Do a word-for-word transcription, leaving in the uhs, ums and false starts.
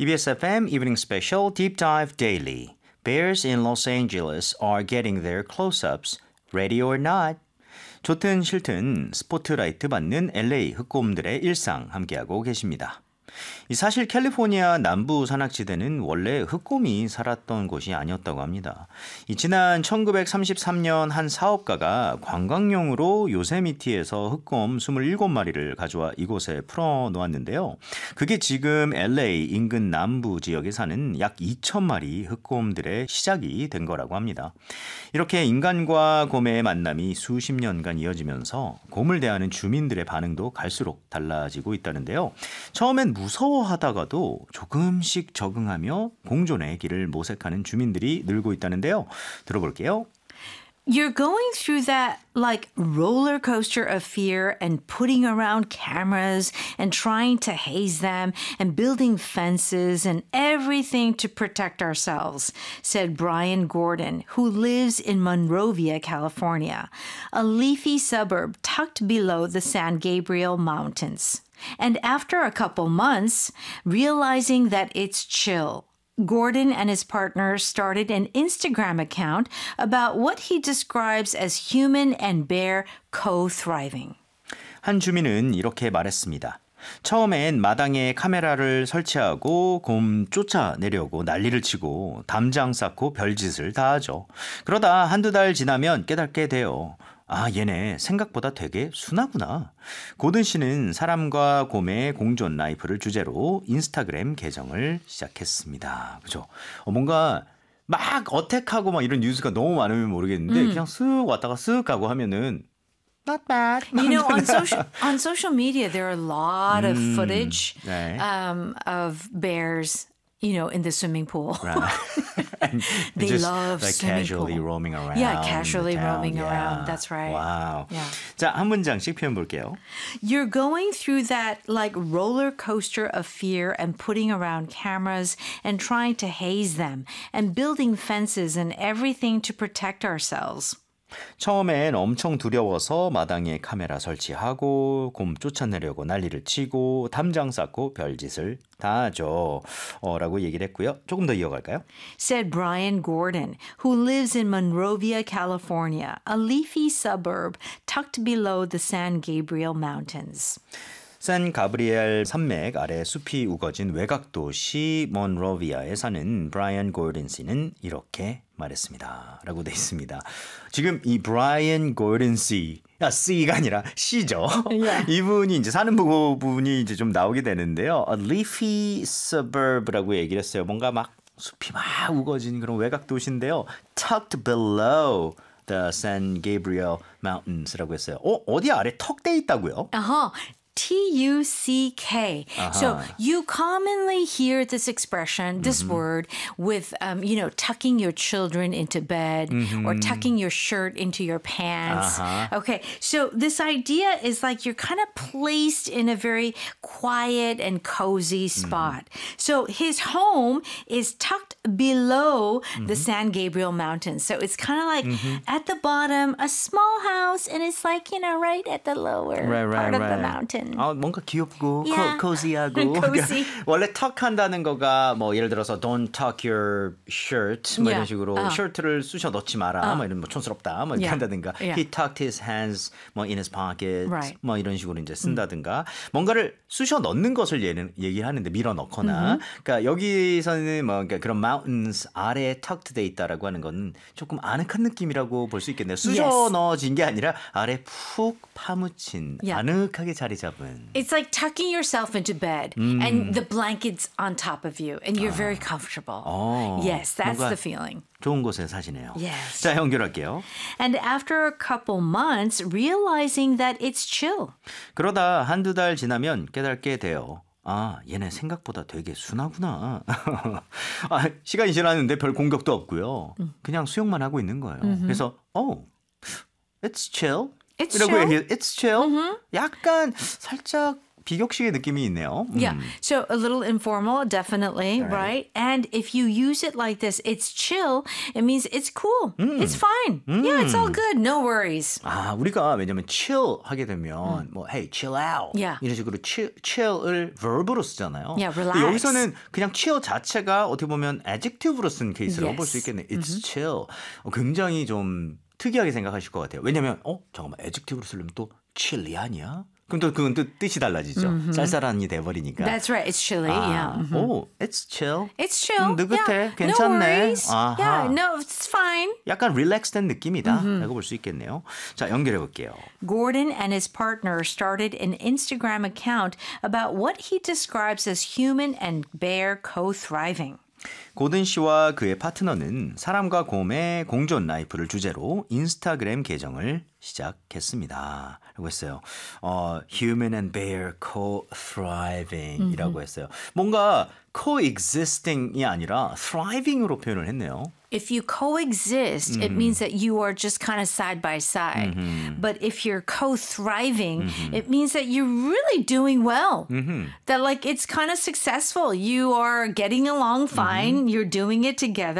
이비에스 에프엠 Evening Special Deep Dive Daily. Bears in Los Angeles are getting their close-ups, ready or not. 좋든 싫든 스포트라이트 받는 엘에이 흑곰들의 일상 함께하고 계십니다. 이 사실 캘리포니아 남부 산악지대는 원래 흑곰이 살았던 곳이 아니었다고 합니다. 이 지난 천구백삼십삼 년 한 사업가가 관광용으로 요세미티에서 흑곰 이십칠 마리를 가져와 이곳에 풀어놓았는데요. 그게 지금 엘에이 인근 남부 지역에 사는 약 이천 마리 흑곰들의 시작이 된 거라고 합니다. 이렇게 인간과 곰의 만남이 수십 년간 이어지면서 곰을 대하는 주민들의 반응도 갈수록 달라지고 있다는데요. 처음엔 무서워하다가도 조금씩 적응하며 공존의 길을 모색하는 주민들이 늘고 있다는데요. 들어볼게요. You're going through that like roller coaster of fear and putting around cameras and trying to haze them and building fences and everything to protect ourselves, said Brian Gordon, who lives in Monrovia, California, a leafy suburb tucked below the San Gabriel Mountains. And after a couple months, realizing that it's chill, Gordon and his partner started an Instagram account about what he describes as human and bear co-thriving. 한 주민은 이렇게 말했습니다. 처음엔 마당에 카메라를 설치하고 곰 쫓아내려고 난리를 치고 담장 쌓고 별짓을 다 하죠. 그러다 한두 달 지나면 깨닫게 돼요. 아, 얘네 생각보다 되게 순하구나. 고든 씨는 사람과 곰의 공존 라이프를 주제로 인스타그램 계정을 시작했습니다. 그죠? 어, 뭔가 막 어택하고 막 이런 뉴스가 너무 많으면 모르겠는데 음. 그냥 쓱 왔다가 쓱 가고 하면은 not bad. You know, on social on social media, there are a lot of 음, footage 네. um, of bears, you know, in the swimming pool. Right. They just love like swimming casually pool. roaming around. Yeah, casually the town. roaming yeah. around. That's right. Wow. Yeah. 자, 한 문장씩 표현 볼게요. You're going through that like roller coaster of fear and putting around cameras and trying to haze them and building fences and everything to protect ourselves. 처음엔 엄청 두려워서 마당에 카메라 설치하고 곰 쫓아내려고 난리를 치고 담장 쌓고 별짓을 다 하죠. 어, 라고 얘기를 했고요. 조금 더 이어갈까요? Said Brian Gordon, who lives in Monrovia, California, a leafy suburb tucked below the San Gabriel Mountains. 산 가브리엘 산맥 아래 숲이 우거진 외곽도시 몬로비아에 사는 브라이언 고든 씨는 이렇게 말했습니다. 라고 돼 있습니다. 지금 이 브라이언 고든 씨, 아, C가 아니라 C죠. Yeah. 이분이 이제 사는 부분이 이제 좀 나오게 되는데요. A leafy suburb라고 얘기를 했어요. 뭔가 막 숲이 막 우거진 그런 외곽도시인데요. Tucked below the San Gabriel Mountains라고 했어요. 어, 어디 아래 턱 돼 있다고요? Uh-huh. T U C K. Uh-huh. So you commonly hear this expression, this mm-hmm. word, with, um, you know, tucking your children into bed mm-hmm. or tucking your shirt into your pants. Uh-huh. Okay, so this idea is like you're kind of placed in a very quiet and cozy spot. Mm-hmm. So his home is tucked below mm-hmm. the San Gabriel Mountains. So it's kind of like mm-hmm. at the bottom, a small house, and it's like, you know, right at the lower right, right, part of right. the mountain. 아, 뭔가 귀엽고 yeah. 코, 코지하고 cozy. 원래 턱한다는 거가 뭐 예를 들어서 don't tuck your shirt 뭐 yeah. 이런 식으로 uh. 셔츠를 쑤셔 넣지 마라 uh. 뭐 이런 뭐 촌스럽다 뭐 이렇게 yeah. 한다든가 yeah. he tucked his hands 뭐 in his pocket right. 뭐 이런 식으로 이제 쓴다든가 음. 뭔가를 쑤셔 넣는 것을 얘는 얘기하는데 밀어 넣거나 mm-hmm. 그러니까 여기서는 뭐 그러니까 그런 mountains 아래에 tucked 돼 있다라고 하는 건 조금 아늑한 느낌이라고 볼 수 있겠네요. 쑤셔 yes. 넣어진 게 아니라 아래 푹 파묻힌 yeah. 아늑하게 자리 잡은. It's like tucking yourself into bed mm. and the blanket's on top of you and you're 아. very comfortable. 어, yes, that's the feeling. 좋은 곳에 사시네요. Yes. 자, 연결할게요. And after a couple months, realizing that it's chill. 그러다 한두 달 지나면 깨닫게 돼요. 아, 얘네 생각보다 되게 순하구나. 아, 시간이 지났는데 별 공격도 없고요. 음. 그냥 수영만 하고 있는 거예요. Mm-hmm. 그래서 oh, it's chill. It's 이라고 chill. 얘기해요. It's chill. Mm-hmm. 약간 살짝 비격식의 느낌이 있네요. 음. Yeah. So a little informal, definitely, right. And if you use it like this, it's chill. It means it's cool. It's fine. Yeah, it's all good. No worries. 아, 우리가 왜냐면 chill 하게 되면 뭐 hey, chill out Yeah. 이런 식으로 chill, chill을 verb로 쓰잖아요. Yeah, 근데 relax. 여기서는 그냥 chill 자체가 어떻게 보면 adjective로 쓴 케이스라고 Yes. 볼 수 있겠네요. It's chill. 어, 굉장히 좀 특이하게 생각하실 것 같아요. 왜냐면 어 잠깐만 adjective로 쓰려면 또 chilly 아니야? 그럼 또 그건 또 뜻이 달라지죠. 쌀쌀한이 돼버리니까. That's right. It's chilly. 아, Yeah. 오, it's chill. It's chill. 음, 느긋해. Yeah. 괜찮네. No worries. 아하. Yeah, no, it's fine. 약간 릴렉스된 느낌이다. 라고 볼 수 있겠네요. 자, 연결해 볼게요. Gordon and his partner started an Instagram account about what he describes as human and bear co-thriving. 고든 씨와 그의 파트너는 사람과 곰의 공존 라이프를 주제로 인스타그램 계정을 시작했습니다. 라고 했어요. 어, Human and Bear Co-Thriving 이라고 했어요. 뭔가 coexisting이 아니라 thriving으로 표현을 했네요. If you coexist, it means that you are just kind of side by side. But if you're co-thriving, it means that you're really doing well. That like it's kind of successful. You are getting along fine. You're doing it together.